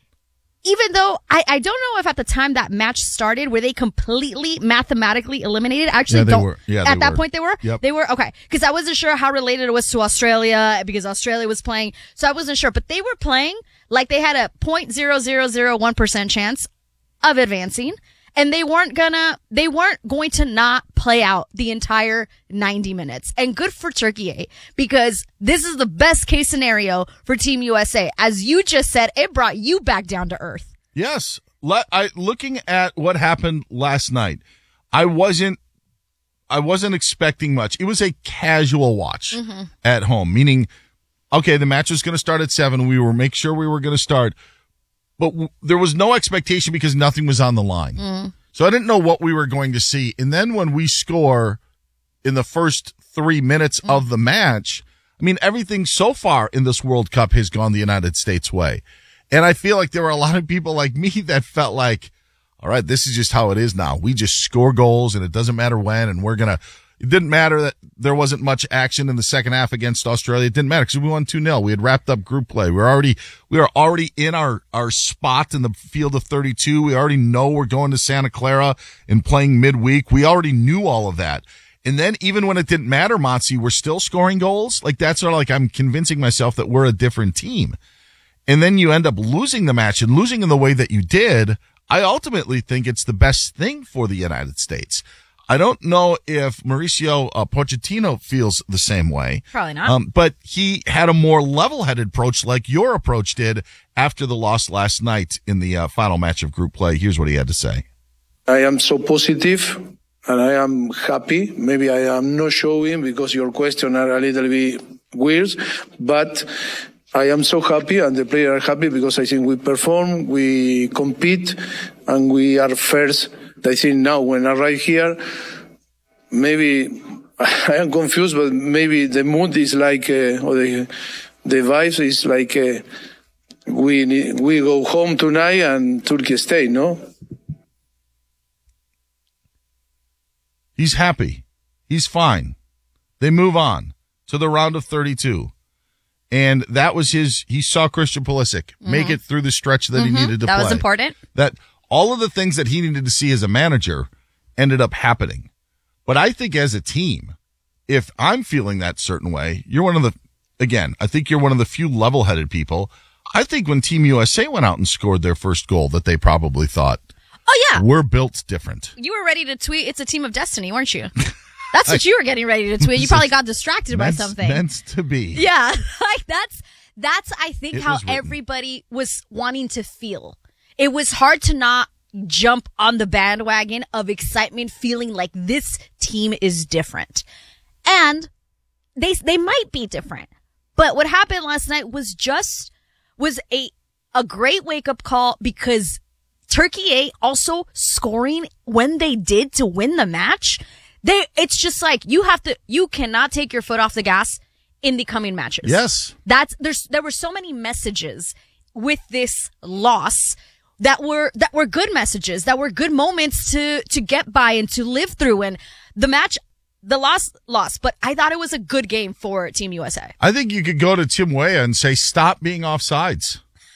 even though I, I don't know if at the time that match started, were they completely mathematically eliminated? I actually Yeah, they don't. were. Yeah, at they that were. point, they were? Yep. They were? Okay. Because I wasn't sure how related it was to Australia, because Australia was playing. So I wasn't sure. But they were playing like they had a zero point zero zero zero one percent chance of advancing. And they weren't gonna, they weren't going to not play out the entire ninety minutes. And good for Turkey, because this is the best case scenario for Team U S A. As you just said, it brought you back down to earth. Yes. Let, I, looking at what happened last night, I wasn't, I wasn't expecting much. It was a casual watch Mm-hmm. at home, meaning, okay, the match was going to start at seven. We were make sure we were going to start. But w- there was no expectation because nothing was on the line. Mm. So I didn't know what we were going to see. And then when we score in the first three minutes Mm. of the match, I mean, everything so far in this World Cup has gone the United States way. And I feel like there were a lot of people like me that felt like, all right, this is just how it is now. We just score goals, and it doesn't matter when, and we're going to, it didn't matter that there wasn't much action in the second half against Australia. It didn't matter because we won two nil. We had wrapped up group play. We were already, we were already in our, our spot in the field of thirty-two. We already know we're going to Santa Clara and playing midweek. We already knew all of that. And then even when it didn't matter, Monty, we're still scoring goals. Like, that's sort of like I'm convincing myself that we're a different team. And then you end up losing the match, and losing in the way that you did. I ultimately think it's the best thing for the United States. I don't know if Mauricio uh, Pochettino feels the same way. Probably not. Um, but he had a more level-headed approach like your approach did after the loss last night in the uh, final match of group play. Here's what he had to say. I am so positive and I am happy. Maybe I am not showing because your questions are a little bit weird, but I am so happy and the players are happy because I think we perform, we compete, and we are first. I think now when I arrive here, maybe I am confused, but maybe the mood is like, uh, or the, the vibes is like, uh, we need, we go home tonight and Turkey stay, no? He's happy. He's fine. They move on to the round of thirty-two. And that was his, he saw Christian Pulisic Mm-hmm. make it through the stretch that Mhm. he needed to That play. was important. That all of the things that he needed to see as a manager ended up happening. But I think as a team, if I'm feeling that certain way, you're one of the, again, I think you're one of the few level-headed people. I think when Team U S A went out and scored their first goal that they probably thought, Oh, yeah. we're built different. You were ready to tweet, it's a team of destiny, weren't you? That's what you were getting ready to tweet. You probably got distracted by Meant- something. Meant to be. Yeah, like that's that's I think It how was written. everybody was wanting to feel. It was hard to not jump on the bandwagon of excitement, feeling like this team is different. And they they might be different. But what happened last night was just was a a great wake-up call, because Turkey A also scoring when they did to win the match. They, it's just like, you have to, you cannot take your foot off the gas in the coming matches. Yes. That's, there's, there were so many messages with this loss that were, that were good messages, that were good moments to, to get by and to live through. And the match, the loss, loss, but I thought it was a good game for Team U S A. I think you could go to Tim Weah and say, stop being offsides.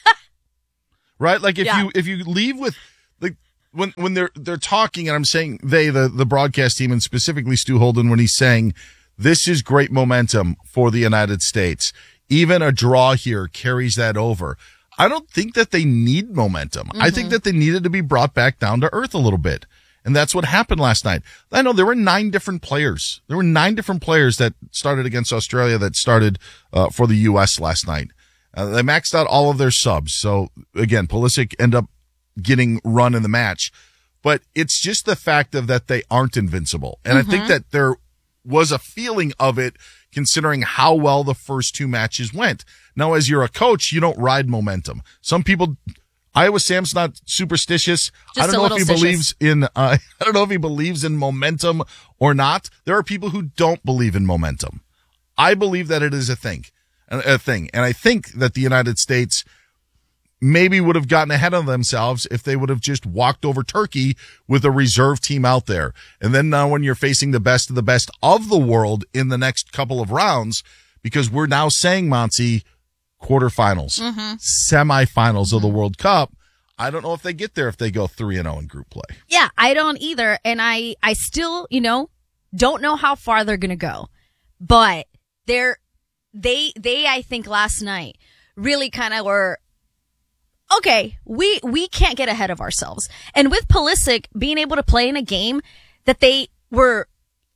Right? Like if Yeah. you, if you leave with, like, when, when they're, they're talking, and I'm saying they, the, the broadcast team, and specifically Stu Holden, when he's saying, this is great momentum for the United States. Even a draw here carries that over. I don't think that they need momentum. Mm-hmm. I think that they needed to be brought back down to earth a little bit. And that's what happened last night. I know there were nine different players. There were nine different players that started against Australia that started uh, for the U S last night. Uh, they maxed out all of their subs. So again, Pulisic ended up getting run in the match. But it's just the fact of that they aren't invincible. And mm-hmm. I think that there was a feeling of it considering how well the first two matches went. Now, as you're a coach, you don't ride momentum. Some people... Iowa Sam's not superstitious. Just I don't a know if he little believes in, uh, I don't know if he believes in momentum or not. There are people who don't believe in momentum. I believe that it is a thing, a thing. And I think that the United States maybe would have gotten ahead of themselves if they would have just walked over Turkey with a reserve team out there. And then now when you're facing the best of the best of the world in the next couple of rounds, because we're now saying, Monty, quarterfinals, mm-hmm. semifinals mm-hmm. of the World Cup. I don't know if they get there if they go three and oh in group play. Yeah, I don't either. And I, I still, you know, don't know how far they're going to go, but they're, they, they, I think last night really kind of were, okay, we, we can't get ahead of ourselves. And with Pulisic being able to play in a game that they were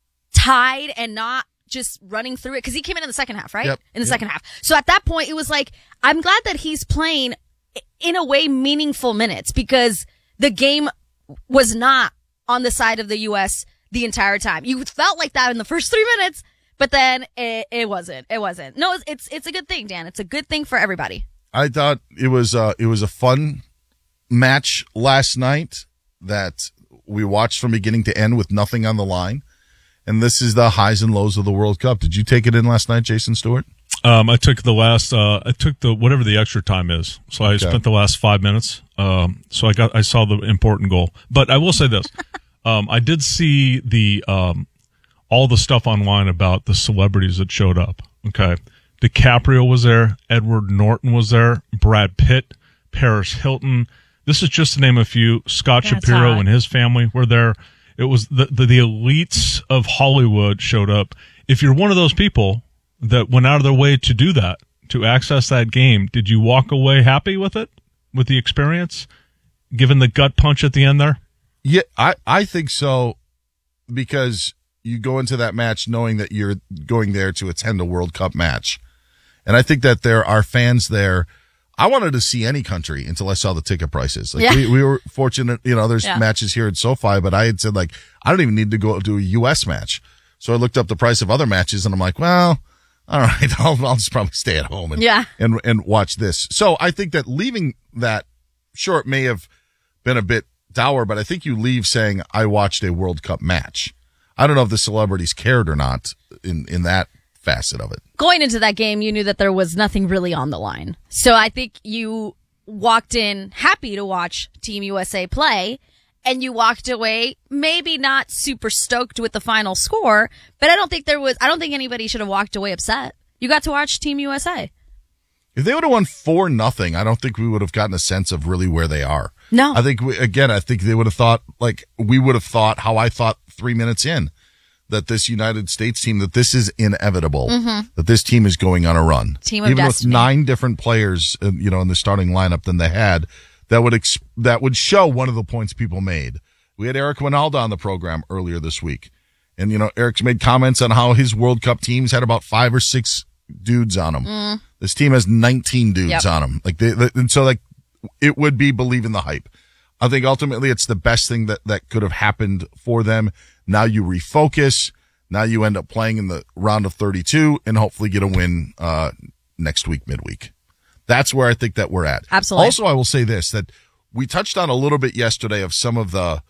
tied and not just running through it, because he came in in the second half, right? Yep. In the Yep. second half. So at that point, it was like, I'm glad that he's playing in a way meaningful minutes, because the game was not on the side of the U S the entire time. You felt like that in the first three minutes, but then it, it wasn't. It wasn't. No, it's, it's it's a good thing, Dan. It's a good thing for everybody. I thought it was uh it was a fun match last night that we watched from beginning to end with nothing on the line. And this is the highs and lows of the World Cup. Did you take it in last night, Jason Stewart? Um, I took the last, uh, I took the, whatever the extra time is. So I Okay. spent the last five minutes. Um, so I got, I saw the important goal. But I will say this. um, I did see the, um, all the stuff online about the celebrities that showed up. Okay. DiCaprio was there. Edward Norton was there. Brad Pitt, Paris Hilton. This is just to name a few. Scott That's Shapiro hot. and his family were there. It was the, the, the elites of Hollywood showed up. If you're one of those people that went out of their way to do that, to access that game, did you walk away happy with it, with the experience, given the gut punch at the end there? Yeah, I, I think so, because you go into that match knowing that you're going there to attend a World Cup match. And I think that there are fans there. I wanted to see any country until I saw the ticket prices. Like Yeah. we, we were fortunate, you know, there's Yeah. matches here at SoFi, but I had said like, I don't even need to go to a U S match. So I looked up the price of other matches and I'm like, well, all right, I'll, I'll just probably stay at home and, Yeah. and, and watch this. So I think that leaving that, sure, it may have been a bit dour, but I think you leave saying I watched a World Cup match. I don't know if the celebrities cared or not in, in that facet of it. Going into that game, you knew that there was nothing really on the line. So I think you walked in happy to watch Team U S A play, and you walked away maybe not super stoked with the final score, but I don't think there was, I don't think anybody should have walked away upset. You got to watch Team U S A. If they would have won four nothing, I don't think we would have gotten a sense of really where they are. No. I think we, again, I think they would have thought like we would have thought how I thought three minutes in, that this United States team, that this is inevitable, Mhm. that this team is going on a run. Team of Even destiny. with nine different players, uh, you know, in the starting lineup than they had, that would ex- that would show one of the points people made. We had Eric Winalda on the program earlier this week, and you know, Eric's made comments on how his World Cup teams had about five or six dudes on them. Mm. This team has nineteen dudes Yep. on them. Like they, they, and so like it would be believe in the hype. I think ultimately it's the best thing that, that could have happened for them. Now you refocus. Now you end up playing in the round of thirty-two and hopefully get a win, uh, next week, midweek. That's where I think that we're at. Absolutely. Also, I will say this, that we touched on a little bit yesterday of some of the,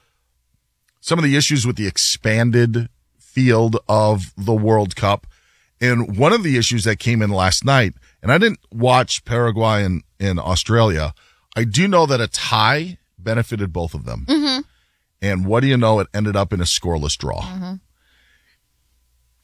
some of the issues with the expanded field of the World Cup. And one of the issues that came in last night, and I didn't watch Paraguay and, and Australia. I do know that a tie benefited both of them. Mm-hmm. And what do you know? It ended up in a scoreless draw. Mm-hmm.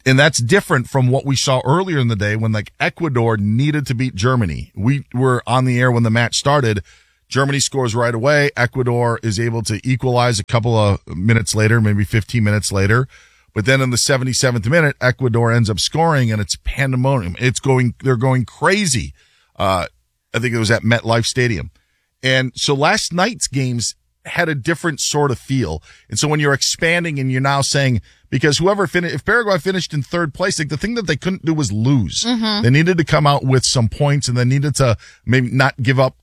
And that's different from what we saw earlier in the day when like Ecuador needed to beat Germany. We were on the air when the match started. Germany scores right away. Ecuador is able to equalize a couple of minutes later, maybe fifteen minutes later. But then in the seventy-seventh minute, Ecuador ends up scoring and it's pandemonium. It's going, they're going crazy. Uh, I think it was at MetLife Stadium. And so last night's games had a different sort of feel. And so when you're expanding and you're now saying, because whoever finished, if Paraguay finished in third place, like the thing that they couldn't do was lose. Mhm. They needed to come out with some points and they needed to maybe not give up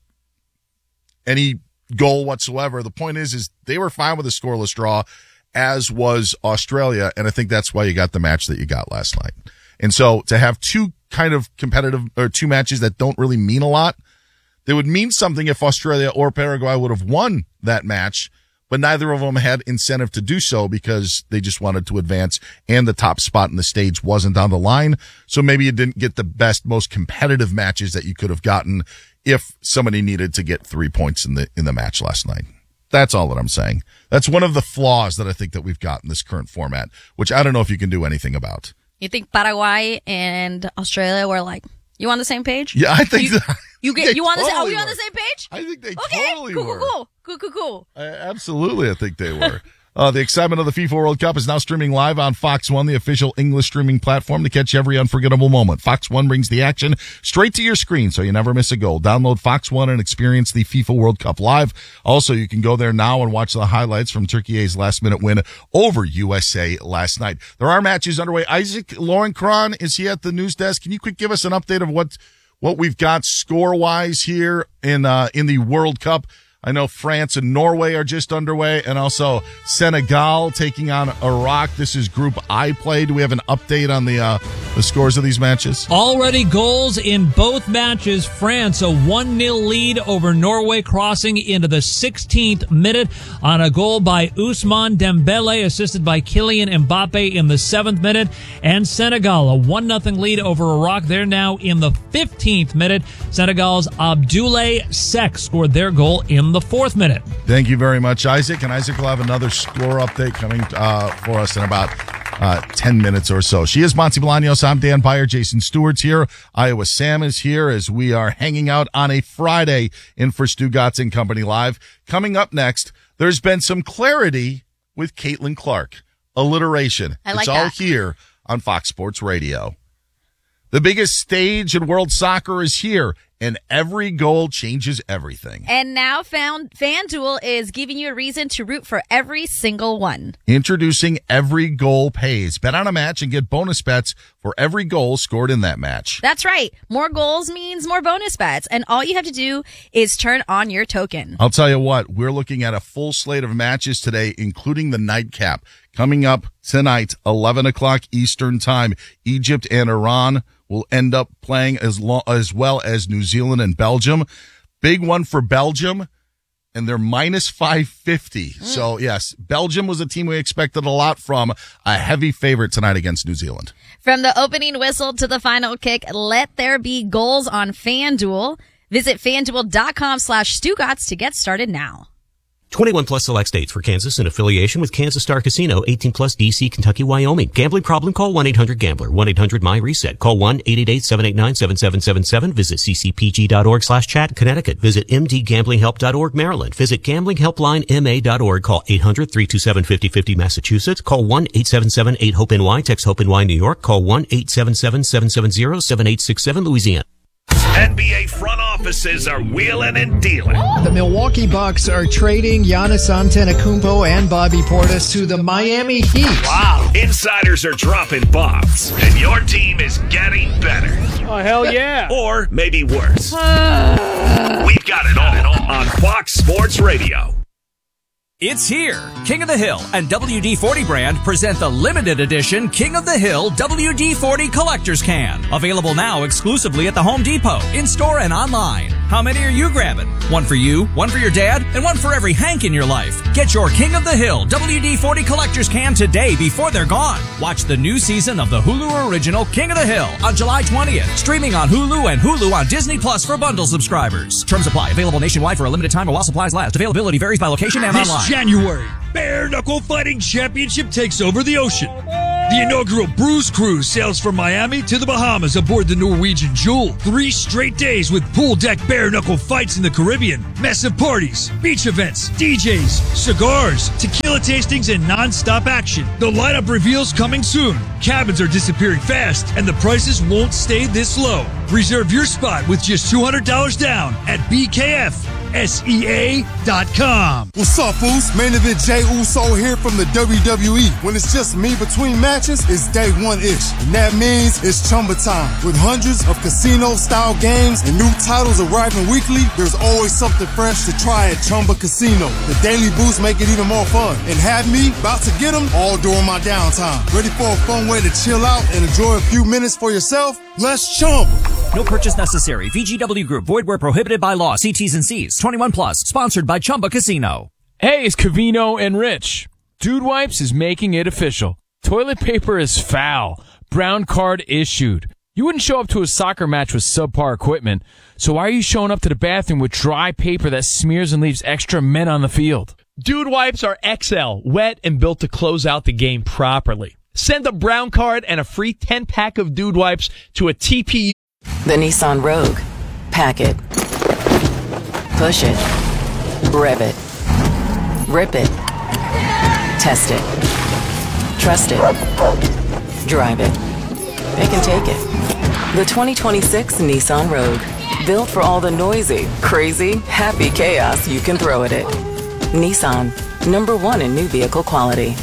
any goal whatsoever. The point is, is they were fine with a scoreless draw, as was Australia. And I think that's why you got the match that you got last night. And so to have two kind of competitive or two matches that don't really mean a lot, they would mean something if Australia or Paraguay would have won that match, but neither of them had incentive to do so because they just wanted to advance and the top spot in the stage wasn't on the line. So maybe you didn't get the best, most competitive matches that you could have gotten if somebody needed to get three points in the, in the match last night. That's all that I'm saying. That's one of the flaws that I think that we've got in this current format, which I don't know if you can do anything about. You think Paraguay and Australia were like, you on the same page? Yeah, I think you, that, you get they you on the same. Are totally we on were. the same page? I think they okay. totally cool, were. Cool, cool, cool, cool, cool. I, absolutely, I think they were. Uh, the excitement of the FIFA World Cup is now streaming live on Fox One, the official English streaming platform to catch every unforgettable moment. Fox One brings the action straight to your screen so you never miss a goal. Download Fox One and experience the FIFA World Cup live. Also, you can go there now and watch the highlights from Turkey's last-minute win over U S A last night. There are matches underway. Isaac Lorencron, is he at the news desk? Can you quick give us an update of what what we've got score-wise here in uh, in the World Cup? I know France and Norway are just underway, and also Senegal taking on Iraq. This is Group I play. Do we have an update on the uh, the scores of these matches? Already goals in both matches. France, a one nil lead over Norway, crossing into the sixteenth minute on a goal by Ousmane Dembele, assisted by Kylian Mbappe in the seventh minute. And Senegal, a one nothing lead over Iraq. They're now in the fifteenth minute. Senegal's Abdoulaye Seck scored their goal in the fourth minute. Thank you very much, Isaac. And Isaac will have another score update coming uh, for us in about uh, ten minutes or so. She is Monty Bolaños. I'm Dan Byer. Jason Stewart's here. Iowa Sam is here as we are hanging out on a Friday in for Stu Gatz and Company Live. Coming up next, there's been some clarity with Caitlin Clark. Alliteration. I like it's all that. here on Fox Sports Radio. The biggest stage in world soccer is here, and every goal changes everything. And now found FanDuel is giving you a reason to root for every single one. Introducing Every Goal Pays. Bet on a match and get bonus bets for every goal scored in that match. That's right. More goals means more bonus bets. And all you have to do is turn on your token. I'll tell you what, we're looking at a full slate of matches today, including the nightcap. Coming up tonight, eleven o'clock Eastern Time, Egypt and Iran will end up playing as long, as well as New Zealand and Belgium. Big one for Belgium, and they're minus five fifty. Mm. So, yes, Belgium was a team we expected a lot from, a heavy favorite tonight against New Zealand. From the opening whistle to the final kick, let there be goals on FanDuel. Visit FanDuel.com slash Stugotz to get started now. twenty-one plus select states for Kansas in affiliation with Kansas Star Casino, eighteen plus D C, Kentucky, Wyoming. Gambling problem? Call one eight hundred gambler, one eight hundred my reset. Call one eight eight eight seven eight nine seven seven seven seven. Visit ccpg.org slash chat, Connecticut. Visit mdgamblinghelp dot org, Maryland. Visit gambling helpline m a dot org. Call eight hundred three two seven five oh five oh, Massachusetts. Call one eight seven seven eight hope N Y. Text HOPE-NY, New York. Call one eight seven seven seven seven zero seven eight six seven, Louisiana. N B A front offices are wheeling and dealing. The Milwaukee Bucks are trading Giannis Antetokounmpo and Bobby Portis to the Miami Heat. Wow. Insiders are dropping bombs, and your team is getting better. Oh, hell yeah. Or maybe worse. We've got it all on Fox Sports Radio. It's here. King of the Hill and W D forty brand present the limited edition King of the Hill W D forty Collector's Can. Available now exclusively at the Home Depot, in-store and online. How many are you grabbing? One for you, one for your dad, and one for every Hank in your life. Get your King of the Hill W D forty Collector's Can today before they're gone. Watch the new season of the Hulu original King of the Hill on July twentieth. Streaming on Hulu and Hulu on Disney Plus for bundle subscribers. Terms apply. Available nationwide for a limited time or while supplies last. Availability varies by location and This online. January, Bare Knuckle Fighting Championship takes over the ocean. The inaugural Bruise Cruise sails from Miami to the Bahamas aboard the Norwegian Jewel. Three straight days with pool deck bare knuckle fights in the Caribbean, massive parties, beach events, D Js, cigars, tequila tastings, and non-stop action. The lineup reveals coming soon. Cabins are disappearing fast, and the prices won't stay this low. Reserve your spot with just two hundred dollars down at B K F S E A dot com. What's up, fools? Main event Jey Uso here from the W W E. When it's just me between matches, it's day one-ish. And that means it's Chumba time. With hundreds of casino-style games and new titles arriving weekly, there's always something fresh to try at Chumba Casino. The daily boosts make it even more fun. And have me about to get them all during my downtime. Ready for a fun way to chill out and enjoy a few minutes for yourself? Let's Chumba. No purchase necessary. V G W Group. Void where prohibited by law. See T's and C's. twenty-one plus. Sponsored by Chumba Casino. Hey, it's Covino and Rich. Dude Wipes is making it official. Toilet paper is foul. Brown card issued. You wouldn't show up to a soccer match with subpar equipment, so why are you showing up to the bathroom with dry paper that smears and leaves extra men on the field? Dude Wipes are X L, wet and built to close out the game properly. Send a brown card and a free ten-pack of Dude Wipes to a T P U. The Nissan Rogue. Pack it. Push it. Rev it. Rip it. Test it. Trust it. Drive it. They can take it. The twenty twenty-six Nissan Rogue. Built for all the noisy, crazy, happy chaos you can throw at it. Nissan. Number one in new vehicle quality.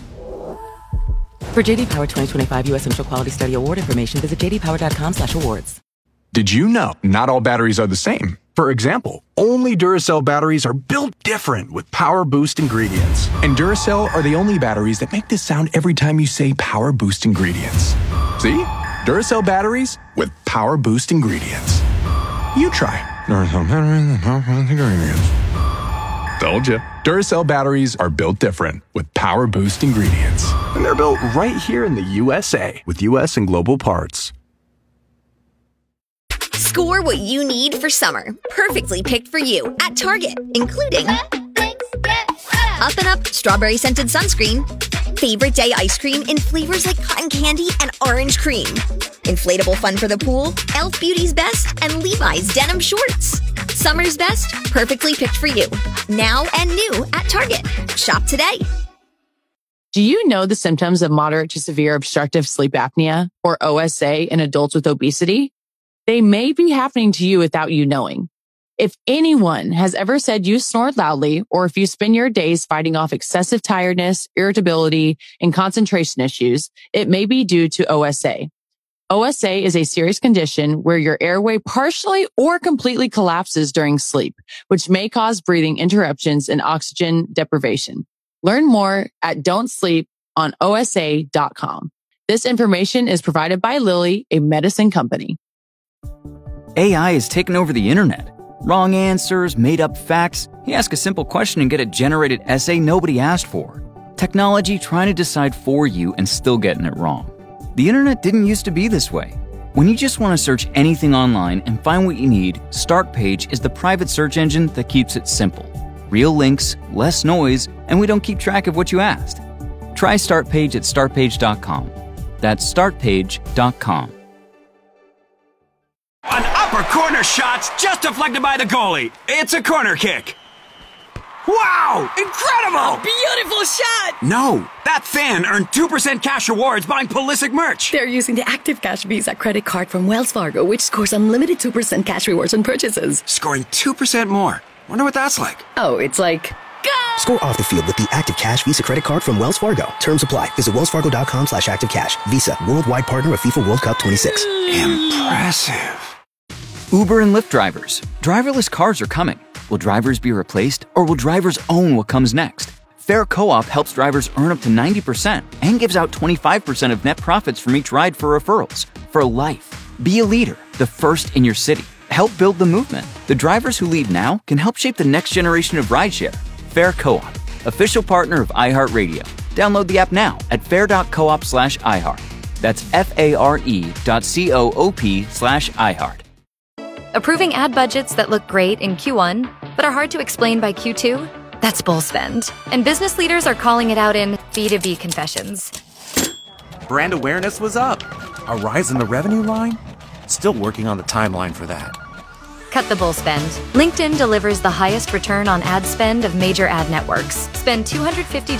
For J D Power twenty twenty-five U S Initial Quality Study Award information, visit j d power dot com slash awards. Did you know not all batteries are the same? For example, only Duracell batteries are built different with Power Boost ingredients. And Duracell are the only batteries that make this sound every time you say Power Boost ingredients. See? Duracell batteries with Power Boost ingredients. You try. Duracell batteries with Power Boost ingredients. Told you. Duracell batteries are built different with Power Boost ingredients. And they're built right here in the U S A with U S and global parts. Score what you need for summer. Perfectly picked for you at Target, including Up and Up Strawberry Scented Sunscreen, Favorite Day Ice Cream in flavors like cotton candy and orange cream, Inflatable Fun for the Pool, e l f Beauty's Best, and Levi's Denim Shorts. Summer's best, perfectly picked for you. Now and new at Target. Shop today. Do you know the symptoms of moderate to severe obstructive sleep apnea, or O S A, in adults with obesity? They may be happening to you without you knowing. If anyone has ever said you snore loudly, or if you spend your days fighting off excessive tiredness, irritability, and concentration issues, it may be due to O S A. O S A is a serious condition where your airway partially or completely collapses during sleep, which may cause breathing interruptions and oxygen deprivation. Learn more at don't sleep on O S A dot com. This information is provided by Lilly, a medicine company. A I has taken over the internet. Wrong answers, made up facts. You ask a simple question and get a generated essay nobody asked for. Technology trying to decide for you and still getting it wrong. The internet didn't used to be this way. When you just want to search anything online and find what you need, Startpage is the private search engine that keeps it simple. Real links, less noise, and we don't keep track of what you asked. Try Startpage at startpage dot com. That's startpage dot com. An upper corner shot just deflected by the goalie. It's a corner kick. Wow! Incredible! A beautiful shot! No, that fan earned two percent cash rewards buying Pulisic merch. They're using the Active Cash Visa credit card from Wells Fargo, which scores unlimited two percent cash rewards on purchases. Scoring two percent more. Wonder what that's like. Oh, it's like... Score off the field with the Active Cash Visa credit card from Wells Fargo. Terms apply. Visit wells fargo dot com slash active cash. Visa, worldwide partner of FIFA World Cup twenty-six. Impressive. Uber and Lyft drivers. Driverless cars are coming. Will drivers be replaced, or will drivers own what comes next? Fair Co-op helps drivers earn up to ninety percent and gives out twenty-five percent of net profits from each ride for referrals. For life. Be a leader, the first in your city. Help build the movement. The drivers who lead now can help shape the next generation of rideshare. Fair Co-op, official partner of iHeartRadio. Download the app now at fair dot coop slash iHeart. That's F-A-R-E dot C-O-O-P slash iHeart. Approving ad budgets that look great in Q one, but are hard to explain by Q two? That's bull spend. And business leaders are calling it out in B two B confessions. brand awareness was up. A rise in the revenue line? Still working on the timeline for that. Cut the bull spend. LinkedIn delivers the highest return on ad spend of major ad networks. Spend two hundred fifty